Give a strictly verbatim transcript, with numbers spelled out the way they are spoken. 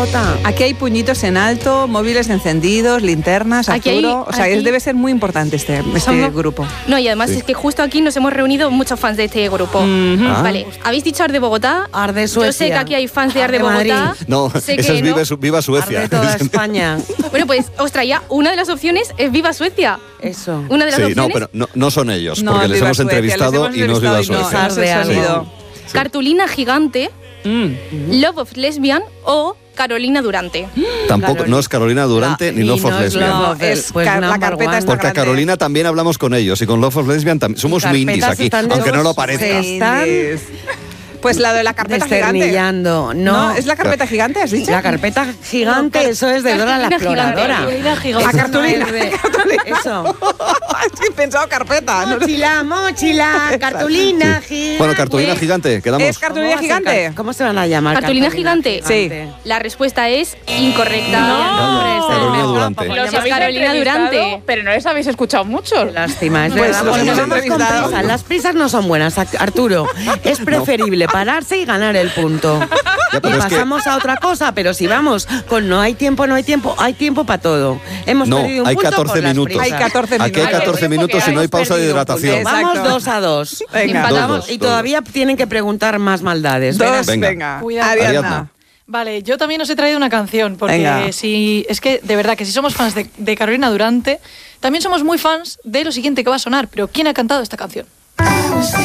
Jota. Aquí hay puñitos en alto, móviles encendidos, linternas, Aquí hay- Arturo. O sea, aquí- es- debe ser muy importante este, este Somos- grupo. No, y además Sí. es que justo aquí nos hemos reunido muchos fans de este grupo. Ah. Vale, habéis dicho Ar de Bogotá. Ar de Yo sé Suecia. que aquí hay fans de Ar de Ar de Madrid. Bogotá. No, sé esa que es Viva, no. Su- Viva Suecia. Arde toda España. Bueno, pues os traía una de las opciones es Viva Suecia. Eso. Una de las Sí, no, opciones. pero no, no son ellos, No, porque les Viva hemos Suecia, entrevistado les y no hemos es Viva entrevistado y Suecia. no, no es el Arde sonido. algo. Cartulina Gigante, Mm. Love of Lesbian o Carolina Durante. Tampoco, Carolina. no es Carolina Durante Ah, ni y Love no of es Lesbian. Love No, of- es pues ca- la number carpeta one. está Porque a grande. Carolina también hablamos con ellos y con Love of Lesbian también. Somos Y windys carpetas aquí, están de aunque no lo dos- parezca. sí. están Pues la de la carpeta gigante. Desternillando. No, ¿Es la carpeta gigante, has dicho? La carpeta gigante, No, eso es de Dora la cartulina gigante, exploradora. cartulina gigante. Ah, cartulina. Eso. Estoy pensado carpeta. ¿no? Mochila, mochila, cartulina gigante. Bueno, cartulina Pues- gigante, quedamos. Es cartulina ¿Cómo se gigante. ca- ¿Cómo se van a llamar? ¿Cartulina gigante? Sí. La respuesta es incorrecta. No. Carolina Durante. Los Los habéis Carolina entrevistado, Durante. pero no les habéis escuchado mucho. Qué lástima, es Pues verdad. los porque hemos vamos con entrevistado. prisas. Las prisas no son buenas, Ar- Arturo. Es preferible pararse y ganar el punto. Ya, Y pero es que- pasamos a otra cosa, pero si vamos con no hay tiempo, no hay tiempo, hay tiempo para todo. Hemos No, perdido un hay punto catorce por las minutos. prisas. Hay catorce Aquí hay minutos. catorce Hay minutos y no hay Hemos pausa de perdido un punto. hidratación. Exacto. Vamos dos a dos. Venga. Empatamos Dos, y dos. todavía tienen que preguntar más maldades. Dos, Verás. Venga. venga. Cuidado. Ariadna. Ariadna. Vale, yo también os he traído una canción, porque Venga. si es que de verdad que si somos fans de, de Carolina Durante, también somos muy fans de lo siguiente que va a sonar, pero ¿quién ha cantado esta canción?